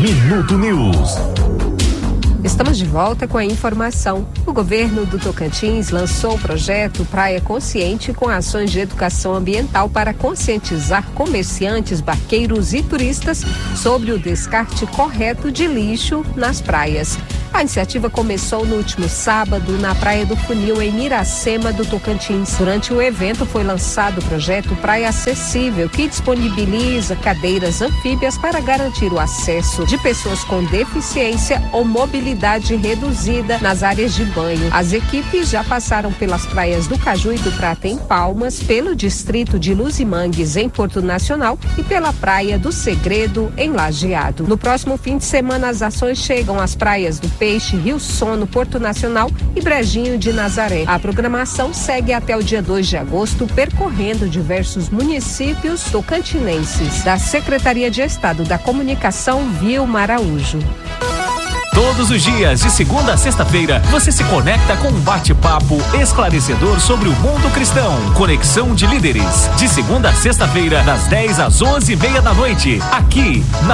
Minuto News. Estamos de volta com a informação. O governo do Tocantins lançou o projeto Praia Consciente com ações de educação ambiental para conscientizar comerciantes, barqueiros e turistas sobre o descarte correto de lixo nas praias. A iniciativa começou no último sábado na Praia do Funil, em Iracema do Tocantins. Durante o evento foi lançado o projeto Praia Acessível, que disponibiliza cadeiras anfíbias para garantir o acesso de pessoas com deficiência ou mobilidade reduzida nas áreas de banho. As equipes já passaram pelas praias do Caju e do Prata em Palmas, pelo distrito de Luzimangues em Porto Nacional e pela Praia do Segredo em Lajeado. No próximo fim de semana as ações chegam às praias do Peixe, Rio Sono, Porto Nacional e Brejinho de Nazaré. A programação segue até o dia 2 de agosto, percorrendo diversos municípios tocantinenses. Da Secretaria de Estado da Comunicação, Vilma Araújo. Todos os dias, de segunda a sexta-feira, você se conecta com um bate-papo esclarecedor sobre o mundo cristão. Conexão de Líderes. De segunda a sexta-feira, das 10 às 11:30 da noite. Aqui, na